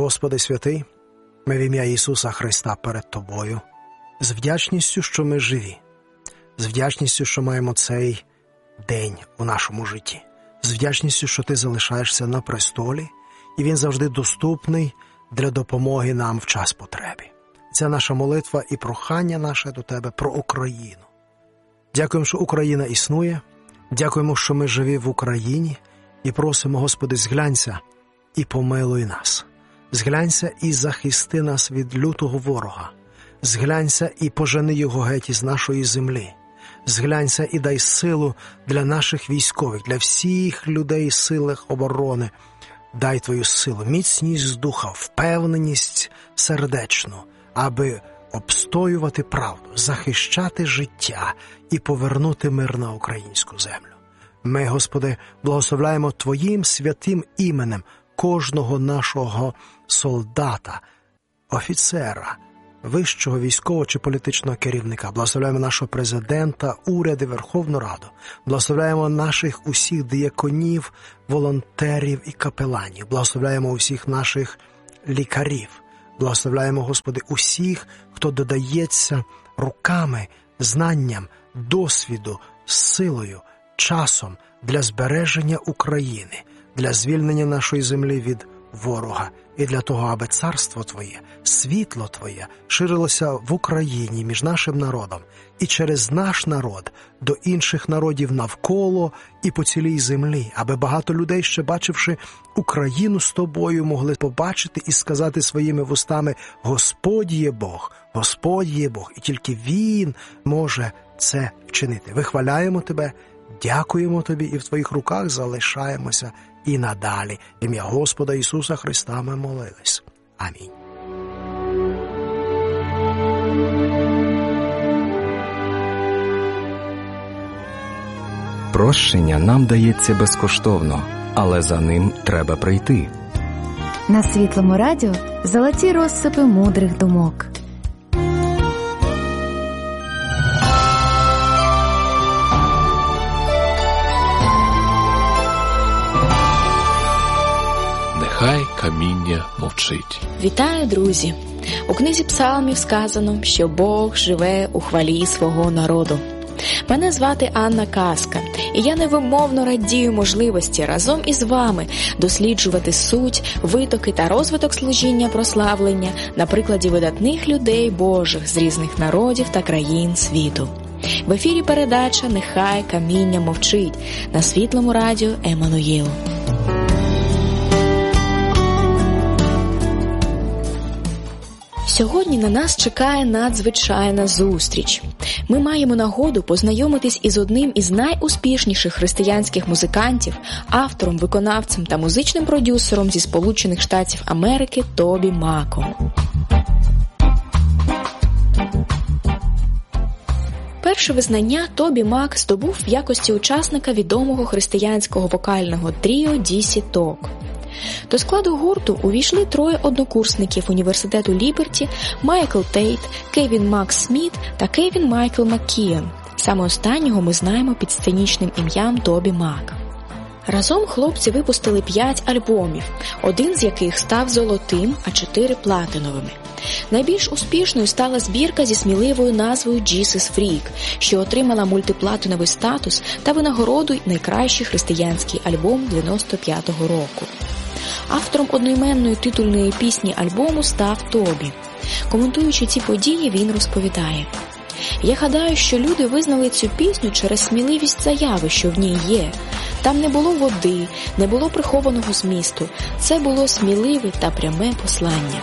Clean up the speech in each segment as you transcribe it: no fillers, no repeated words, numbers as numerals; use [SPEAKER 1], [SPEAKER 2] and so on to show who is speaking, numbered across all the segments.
[SPEAKER 1] Господи святий, ми в ім'я Ісуса Христа перед Тобою, з вдячністю, що ми живі, з вдячністю, що маємо цей день у нашому житті, з вдячністю, що Ти залишаєшся на престолі, і Він завжди доступний для допомоги нам в час потреби. Це наша молитва і прохання наше до Тебе про Україну. Дякуємо, що Україна існує, дякуємо, що ми живі в Україні, і просимо, Господи, зглянься і помилуй нас. Зглянься і захисти нас від лютого ворога. Зглянься і пожени його геть із нашої землі. Зглянься і дай силу для наших військових, для всіх людей силах оборони. Дай Твою силу, міцність з духа, впевненість сердечну, аби обстоювати правду, захищати життя і повернути мир на українську землю. Ми, Господи, благословляємо Твоїм святим іменем кожного нашого солдата, офіцера, вищого військового чи політичного керівника. Благословляємо нашого президента, уряди, Верховну Раду. Благословляємо наших усіх дияконів, волонтерів і капеланів. Благословляємо усіх наших лікарів. Благословляємо, Господи, усіх, хто додається руками, знанням, досвіду, силою, часом для збереження України, для звільнення нашої землі від ворога і для того, аби царство Твоє, світло Твоє ширилося в Україні між нашим народом і через наш народ до інших народів навколо і по цілій землі, аби багато людей, ще бачивши Україну з Тобою, могли побачити і сказати своїми вустами: «Господь є Бог, Господь є Бог», і тільки Він може це вчинити. Вихваляємо Тебе, дякуємо Тобі і в Твоїх руках залишаємося і надалі. В ім'я Господа Ісуса Христа ми молились. Амінь.
[SPEAKER 2] Прощення нам дається безкоштовно, але за ним треба прийти.
[SPEAKER 3] На Світлому радіо золоті розсипи мудрих думок.
[SPEAKER 4] Нехай каміння мовчить.
[SPEAKER 5] Вітаю, друзі! У книзі Псалмів сказано, що Бог живе у хвалі свого народу. Мене звати Анна Казка, і я невимовно радію можливості разом із вами досліджувати суть, витоки та розвиток служіння прославлення на прикладі видатних людей Божих з різних народів та країн світу. В ефірі передача «Нехай каміння мовчить» на Світлому радіо Еммануїл. Сьогодні на нас чекає надзвичайна зустріч. Ми маємо нагоду познайомитись із одним із найуспішніших християнських музикантів, автором, виконавцем та музичним продюсером зі Сполучених Штатів Америки Тобі Маком. Перше визнання Тобі Мак здобув в якості учасника відомого християнського вокального тріо DC Talk. До складу гурту увійшли троє однокурсників університету Ліберті: Майкл Тейт, Кевін Макс Сміт та Кевін Майкл Маккієн. Саме останнього ми знаємо під сценічним ім'ям Тобі Мак. Разом хлопці випустили 5 альбомів, один з яких став золотим, а 4 платиновими. Найбільш успішною стала збірка зі сміливою назвою «Jesus Freak», що отримала мультиплатиновий статус та винагороду «Найкращий християнський альбом 95-го року». Автором одноіменної титульної пісні альбому став Тобі. Коментуючи ці події, він розповідає: «Я гадаю, що люди визнали цю пісню через сміливість заяви, що в ній є. Там не було води, не було прихованого змісту. Це було сміливе та пряме послання».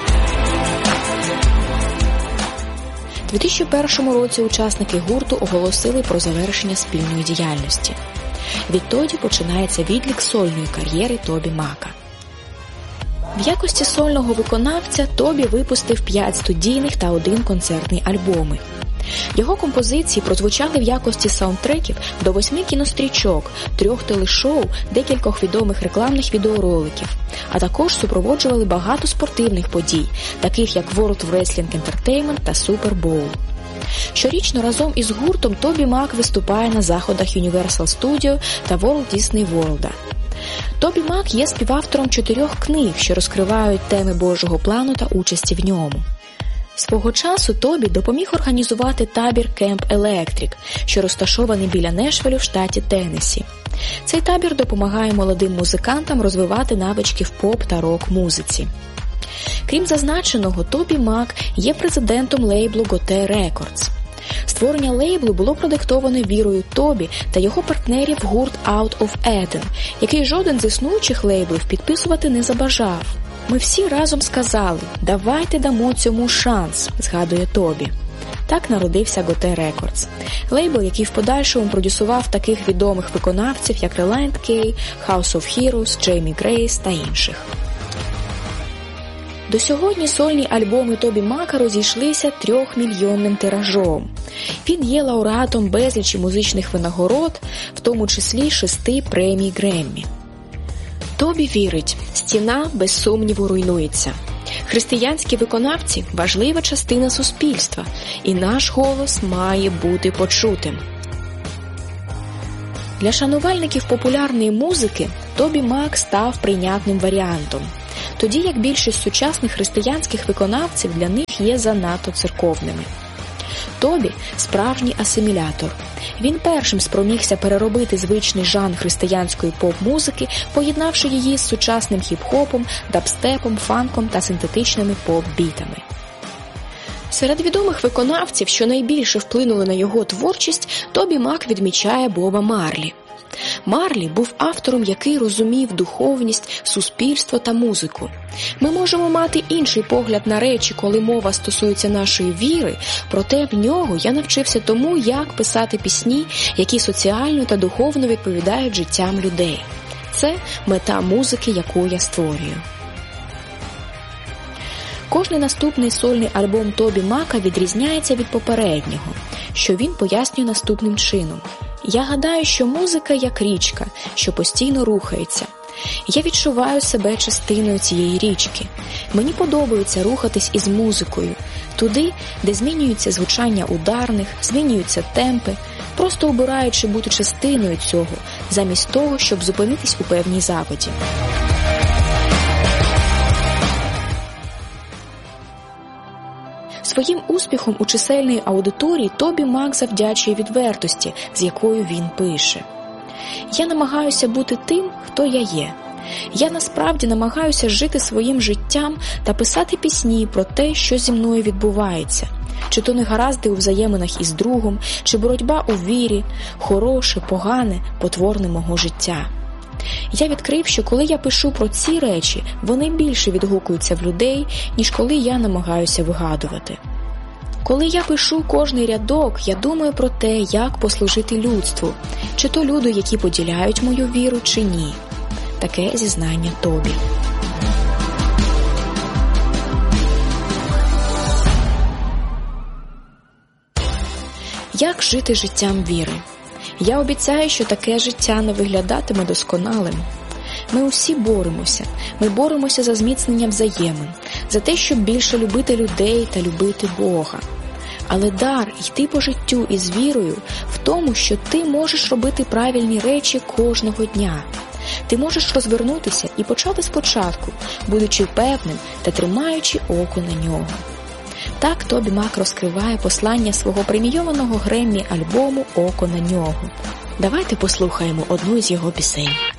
[SPEAKER 5] У 2001 році учасники гурту оголосили про завершення спільної діяльності. Відтоді починається відлік сольної кар'єри Тобі Мака. В якості сольного виконавця Тобі випустив 5 студійних та 1 концертний альбоми. Його композиції прозвучали в якості саундтреків до 8 кінострічок, 3 телешоу, декількох відомих рекламних відеороликів, а також супроводжували багато спортивних подій, таких як World Wrestling Entertainment та Super Bowl. Щорічно разом із гуртом Тобі Мак виступає на заходах Universal Studio та Walt Disney World. Тобі Мак є співавтором 4 книг, що розкривають теми Божого плану та участі в ньому. Свого часу Тобі допоміг організувати табір Camp Electric, що розташований біля Нешвіллю в штаті Теннессі. Цей табір допомагає молодим музикантам розвивати навички в поп та рок-музиці. Крім зазначеного, Тобі Мак є президентом лейблу Goté Records. Створення лейблу було продиктоване вірою Тобі та його партнерів в гурт Out of Eden, який жоден з існуючих лейблів підписувати не забажав. «Ми всі разом сказали, давайте дамо цьому шанс», – згадує Тобі. Так народився Goté Records. Лейбл, який в подальшому продюсував таких відомих виконавців, як Relient K, House of Heroes, Jamie Grace та інших. До сьогодні сольні альбоми Тобі Мака розійшлися 3-мільйонним тиражом. Він є лауреатом безлічі музичних винагород, в тому числі 6 премій Греммі. Тобі вірить, стіна без сумніву руйнується. Християнські виконавці – важлива частина суспільства, і наш голос має бути почутим. Для шанувальників популярної музики Тобі Мак став прийнятним варіантом, тоді як більшість сучасних християнських виконавців для них є занадто церковними. Тобі – справжній асимілятор. Він першим спромігся переробити звичний жанр християнської поп-музики, поєднавши її з сучасним хіп-хопом, дабстепом, фанком та синтетичними поп-бітами. Серед відомих виконавців, що найбільше вплинули на його творчість, Тобі Мак відмічає Боба Марлі. Марлі був автором, який розумів духовність, суспільство та музику. Ми можемо мати інший погляд на речі, коли мова стосується нашої віри, проте в нього я навчився тому, як писати пісні, які соціально та духовно відповідають життям людей. Це мета музики, яку я створюю. Кожний наступний сольний альбом Тобі Мака відрізняється від попереднього, що він пояснює наступним чином. Я гадаю, що музика як річка, що постійно рухається. Я відчуваю себе частиною цієї річки. Мені подобається рухатись із музикою, туди, де змінюється звучання ударних, змінюються темпи, просто обираючи бути частиною цього, замість того, щоб зупинитись у певній заводі. Своїм успіхом у чисельній аудиторії Тобі Мак завдячує відвертості, з якою він пише. Я намагаюся бути тим, хто я є. Я насправді намагаюся жити своїм життям та писати пісні про те, що зі мною відбувається. Чи то негаразди у взаєминах із другом, чи боротьба у вірі, хороше, погане, потворне мого життя. Я відкрив, що коли я пишу про ці речі, вони більше відгукуються в людей, ніж коли я намагаюся вигадувати. Коли я пишу кожний рядок, я думаю про те, як послужити людству, чи то люди, які поділяють мою віру, чи ні. Таке зізнання Тобі. Як жити життям віри? Я обіцяю, що таке життя не виглядатиме досконалим. Ми усі боремося. Ми боремося за зміцнення взаємин, за те, щоб більше любити людей та любити Бога. Але дар йти по життю із вірою в тому, що ти можеш робити правильні речі кожного дня. Ти можеш розвернутися і почати спочатку, будучи певним та тримаючи око на нього. Так Тобі Мак розкриває послання свого премійованого Греммі альбому «Око на нього». Давайте послухаємо одну з його пісень.